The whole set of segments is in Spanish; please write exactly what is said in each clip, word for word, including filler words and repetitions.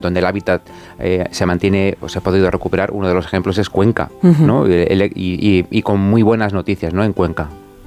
donde el hábitat eh, se mantiene o se ha podido recuperar, uno de los ejemplos es Cuenca, uh-huh. ¿no? y, y, y con muy buenas noticias, ¿no? En Cuenca.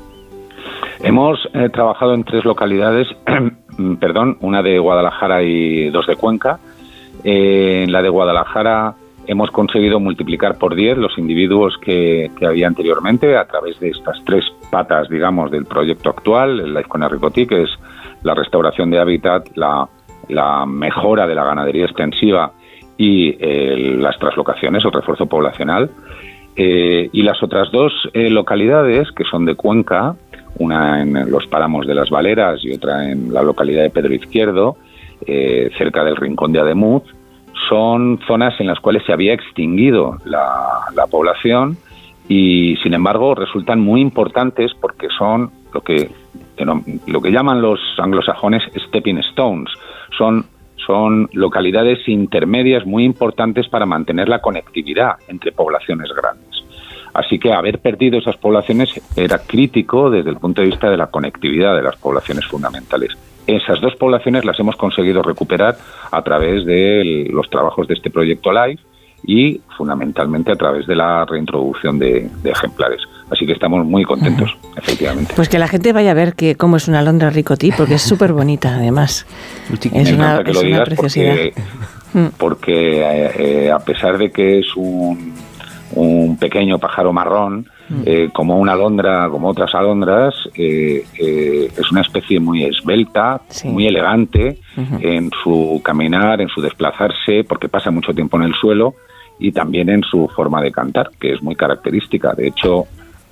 Hemos eh, trabajado en tres localidades, perdón, una de Guadalajara y dos de Cuenca. Eh, en la de Guadalajara hemos conseguido multiplicar por diez los individuos que, que había anteriormente a través de estas tres patas, digamos, del proyecto actual, el Life con Ricotí, que es la restauración de hábitat, la la mejora de la ganadería extensiva y eh, las traslocaciones, el refuerzo poblacional. Eh, y las otras dos eh, localidades, que son de Cuenca, una en los páramos de las Valeras y otra en la localidad de Pedro Izquierdo, eh, cerca del Rincón de Ademuz, son zonas en las cuales se había extinguido la, la población y, sin embargo, resultan muy importantes porque son lo que, lo que llaman los anglosajones stepping stones. Son, son localidades intermedias muy importantes para mantener la conectividad entre poblaciones grandes. Así que haber perdido esas poblaciones era crítico desde el punto de vista de la conectividad de las poblaciones fundamentales. Esas dos poblaciones las hemos conseguido recuperar a través de los trabajos de este proyecto LIFE y fundamentalmente a través de la reintroducción de, de ejemplares. Así que estamos muy contentos, uh-huh. efectivamente. Pues que la gente vaya a ver que cómo es una alondra Ricotí, porque es súper bonita, además. Es una, es una preciosidad. Porque, porque eh, eh, a pesar de que es un, un pequeño pájaro marrón, uh-huh. eh, como una alondra, como otras alondras, eh, eh, es una especie muy esbelta, sí. muy elegante uh-huh. en su caminar, en su desplazarse, porque pasa mucho tiempo en el suelo, y también en su forma de cantar, que es muy característica. De hecho,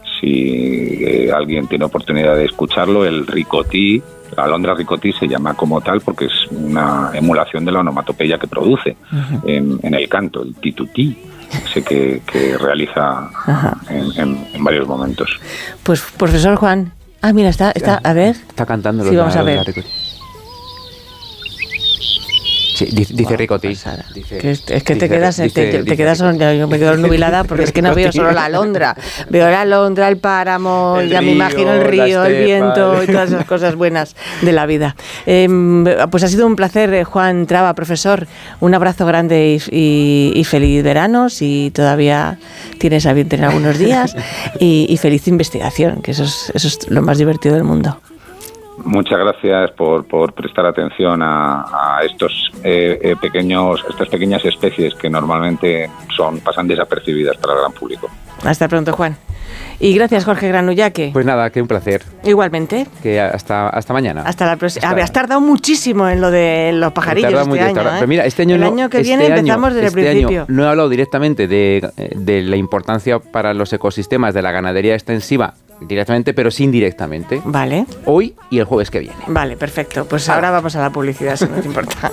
si eh, alguien tiene oportunidad de escucharlo, el ricotí, la alondra ricotí se llama como tal porque es una emulación de la onomatopeya que produce uh-huh. en, en el canto, el titutí, ese que, que realiza en, en, en varios momentos. Pues, profesor Juan, ah, mira, está, está a ver. Está cantando. Sí, vamos a ver. Sí, dice, dice wow, Ricotí. Dice, que es, es que dice, te quedas, dice, te, dice, te quedas dice, yo me quedo nubilada porque es que no veo solo la alondra, veo la alondra, el páramo, el ya río, me imagino el río, el viento y todas esas cosas buenas de la vida. Eh, pues ha sido un placer, Juan Traba, profesor. Un abrazo grande y, y, y feliz verano, si todavía tienes a bien tener algunos días, y, y feliz investigación, que eso es, eso es lo más divertido del mundo. Muchas gracias por, por prestar atención a, a estos eh, eh, pequeños, estas pequeñas especies que normalmente son pasan desapercibidas para el gran público. Hasta pronto, Juan. Y gracias, Jorge Granullaque. Pues nada, que un placer. Igualmente. Que hasta, hasta mañana. Hasta la próxima. A ver, has tardado muchísimo en lo de los pajarillos este mucho, año. ¿eh? Pero mira, este año el no, año que este viene año, empezamos desde este el principio. Año no he hablado directamente de, de la importancia para los ecosistemas de la ganadería extensiva directamente, pero sí indirectamente. Vale. Hoy y el jueves que viene. Vale, perfecto. Pues ahora vamos a la publicidad, si no te importa.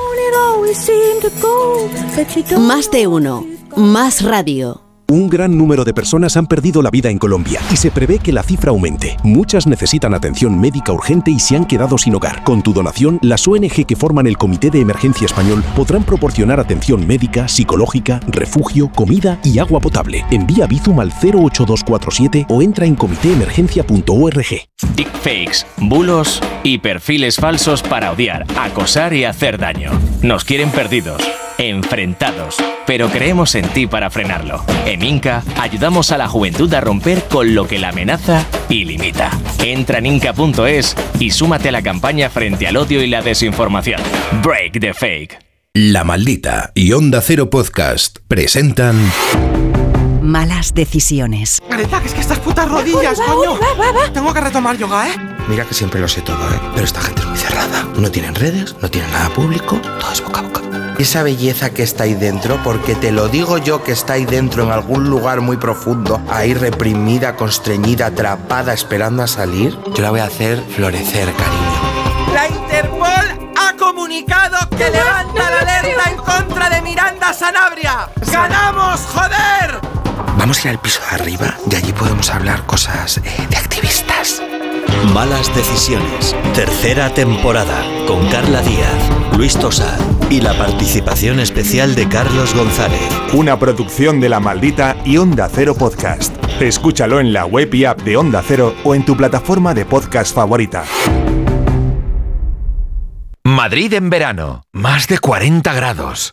Más de uno. Más radio. Un gran número de personas han perdido la vida en Colombia y se prevé que la cifra aumente. Muchas necesitan atención médica urgente y se han quedado sin hogar. Con tu donación, las O N G que forman el Comité de Emergencia Español podrán proporcionar atención médica, psicológica, refugio, comida y agua potable. Envía Bizum al cero ocho dos cuatro siete o entra en comité emergencia punto org. Deepfakes, bulos y perfiles falsos para odiar, acosar y hacer daño. Nos quieren perdidos, enfrentados, pero creemos en ti para frenarlo. En Inca ayudamos a la juventud a romper con lo que la amenaza y limita. Entra en inca punto es y súmate a la campaña frente al odio y la desinformación. Break the Fake. La Maldita y Onda Cero Podcast presentan Malas decisiones. Greta, que es que estas putas rodillas, coño. Tengo que retomar yoga, ¿eh? Mira que siempre lo sé todo, ¿eh? Pero esta gente es muy cerrada. No tienen redes, no tienen nada público, todo es boca a boca. Esa belleza que está ahí dentro, porque te lo digo yo que está ahí dentro en algún lugar muy profundo, ahí reprimida, constreñida, atrapada, esperando a salir, yo la voy a hacer florecer, cariño. La Interpol ha comunicado que levanta la alerta en contra de Miranda Sanabria. ¡Ganamos, joder! Vamos a ir al piso de arriba y allí podemos hablar cosas eh, de activistas. Malas decisiones, tercera temporada, con Carla Díaz, Luis Tosar y la participación especial de Carlos González. Una producción de La Maldita y Onda Cero Podcast. Escúchalo en la web y app de Onda Cero o en tu plataforma de podcast favorita. Madrid en verano, más de cuarenta grados.